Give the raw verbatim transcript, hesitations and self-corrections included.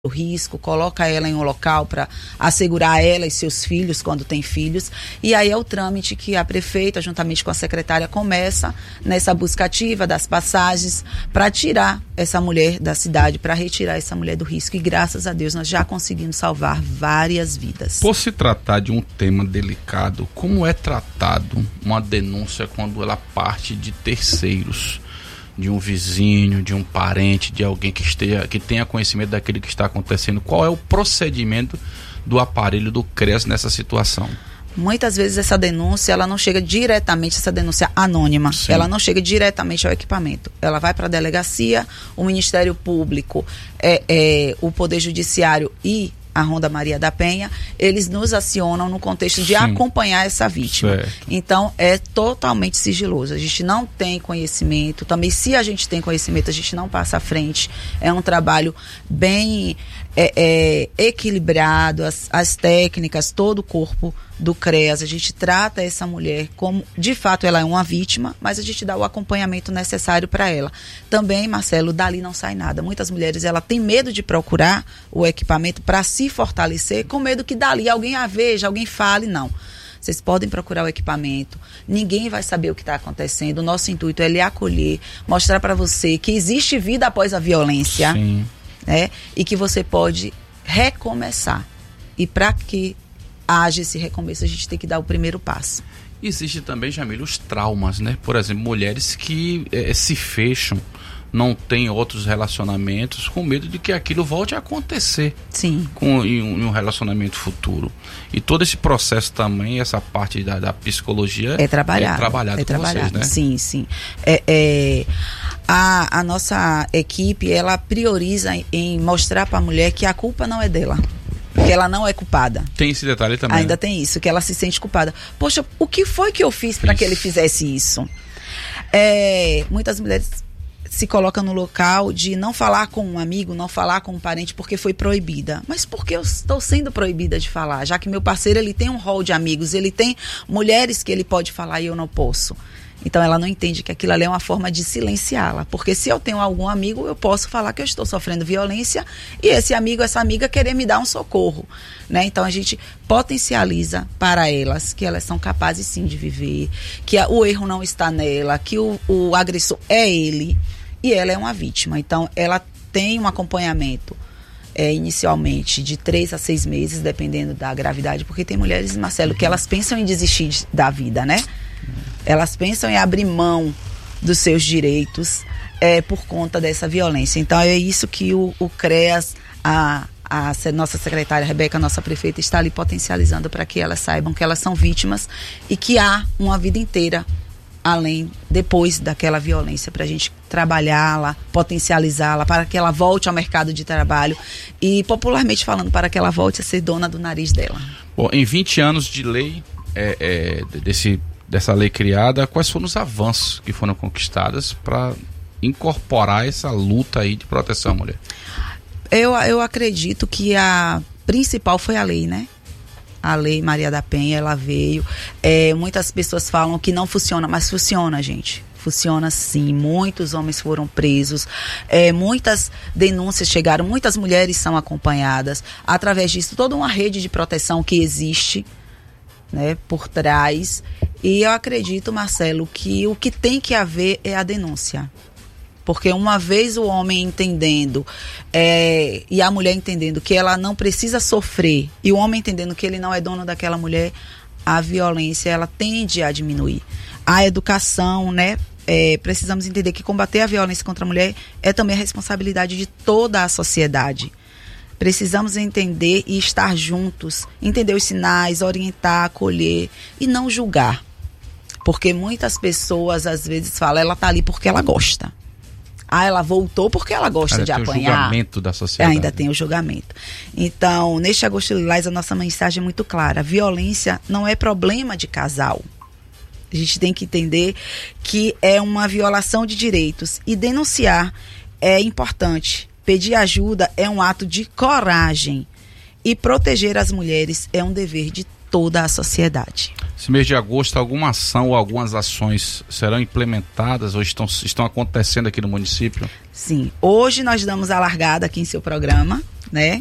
o risco, coloca ela em um local para assegurar ela e seus filhos quando tem filhos, e aí é o trâmite que a prefeita, juntamente com a secretária, começa nessa busca ativa das passagens para tirar essa mulher da cidade, para retirar essa mulher do risco, e graças a Deus nós já conseguimos salvar várias vidas. Por se tratar de um tema delicado, como é tratado uma denúncia quando ela parte de terceiros? De um vizinho, de um parente, de alguém que esteja, que tenha conhecimento daquilo que está acontecendo. Qual é o procedimento do aparelho do CREAS nessa situação? Muitas vezes essa denúncia, ela não chega diretamente, essa denúncia anônima, Sim. ela não chega diretamente ao equipamento. Ela vai para a delegacia, o Ministério Público, é, é, o Poder Judiciário e a Ronda Maria da Penha, eles nos acionam no contexto de Sim. acompanhar essa vítima. Certo. Então, é totalmente sigiloso. A gente não tem conhecimento. Também, se a gente tem conhecimento, a gente não passa à frente. É um trabalho bem é, é, equilibrado, as, as técnicas, todo o corpo do CREAS. A gente trata essa mulher como, de fato, ela é uma vítima, mas a gente dá o acompanhamento necessário para ela. Também, Marcelo, dali não sai nada. Muitas mulheres, ela tem medo de procurar o equipamento para se fortalecer, com medo que dali alguém a veja, alguém fale, não. Vocês podem procurar o equipamento, ninguém vai saber o que está acontecendo. O nosso intuito é lhe acolher, mostrar para você que existe vida após a violência, Sim. né? E que você pode recomeçar. E para que haja esse recomeço, a gente tem que dar o primeiro passo. Existe também, Jamília, os traumas, né? Por exemplo, mulheres que eh, se fecham, não têm outros relacionamentos, com medo de que aquilo volte a acontecer. Sim. Com, em, um, em um relacionamento futuro. E todo esse processo também, essa parte da, da psicologia é trabalhado. É trabalhado é com trabalhado. vocês, né? Sim, sim. É, é, a, a nossa equipe, ela prioriza em, em mostrar para a mulher que a culpa não é dela. Que ela não é culpada. Tem esse detalhe também. Ainda né? tem isso, que ela se sente culpada. Poxa, o que foi que eu fiz para que ele fizesse isso? É, muitas mulheres se colocam no local de não falar com um amigo, não falar com um parente porque foi proibida. Mas por que eu estou sendo proibida de falar? Já que meu parceiro, ele tem um rol de amigos, ele tem mulheres que ele pode falar e eu não posso. Então ela não entende que aquilo ali é uma forma de silenciá-la. Porque se eu tenho algum amigo, eu posso falar que eu estou sofrendo violência e esse amigo, essa amiga querer me dar um socorro, né? Então a gente potencializa para elas que elas são capazes sim de viver, que a, o erro não está nela, que o, o agressor é ele e ela é uma vítima. Então ela tem um acompanhamento é, inicialmente de três a seis meses, dependendo da gravidade, porque tem mulheres, Marcelo, que elas pensam em desistir de, da vida, né? Elas pensam em abrir mão dos seus direitos é, por conta dessa violência. Então é isso que o, o CREAS, a, a nossa secretária Rebeca, a nossa prefeita, está ali potencializando para que elas saibam que elas são vítimas e que há uma vida inteira além, depois daquela violência, para a gente trabalhá-la, potencializá-la, para que ela volte ao mercado de trabalho e, popularmente falando, para que ela volte a ser dona do nariz dela. Bom, em vinte anos de lei, é, é, desse dessa lei criada, quais foram os avanços que foram conquistados para incorporar essa luta aí de proteção à mulher? Eu, eu acredito que a principal foi a lei, né? A lei Maria da Penha, ela veio. É, muitas pessoas falam que não funciona, mas funciona, gente. Funciona sim, muitos homens foram presos, é, muitas denúncias chegaram, muitas mulheres são acompanhadas. Através disso, toda uma rede de proteção que existe, né, por trás. E eu acredito, Marcelo, que o que tem que haver é a denúncia. Porque uma vez o homem entendendo é, e a mulher entendendo que ela não precisa sofrer e o homem entendendo que ele não é dono daquela mulher, a violência ela tende a diminuir. A educação, né? É, precisamos entender que combater a violência contra a mulher é também a responsabilidade de toda a sociedade. Precisamos entender e estar juntos, entender os sinais, orientar, acolher e não julgar. Porque muitas pessoas às vezes falam, ela tá ali porque ela gosta. Ah, ela voltou porque ela gosta ainda de tem apanhar. O julgamento da sociedade. Ainda tem o julgamento. Então, neste Agosto Lilás, a nossa mensagem é muito clara. A violência não é problema de casal. A gente tem que entender que é uma violação de direitos. E denunciar é importante. Pedir ajuda é um ato de coragem. E proteger as mulheres é um dever de toda a sociedade. Esse mês de agosto, alguma ação ou algumas ações serão implementadas ou estão, estão acontecendo aqui no município? Sim. Hoje nós damos a largada aqui em seu programa, né?